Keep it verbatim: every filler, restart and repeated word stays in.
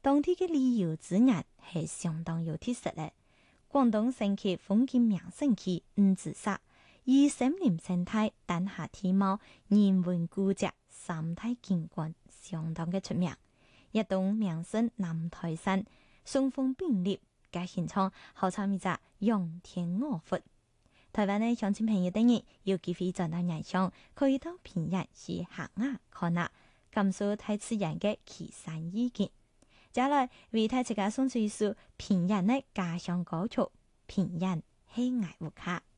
當地嘅旅遊資源係相當有特色嘅。廣東省級風景名勝區五指山，以森林生態、丹霞地貌、人文古蹟三大景觀相當嘅出名。一棟名勝南台山，松風並立，加現場好參與者仰天臥佛。台灣嘅鄉親朋友等人有機會轉到岩上，可以到平原去行啊看啊，感受大自然嘅奇山異景。接下來為大家送出一首平原的家鄉歌曲《平原係愛無價》。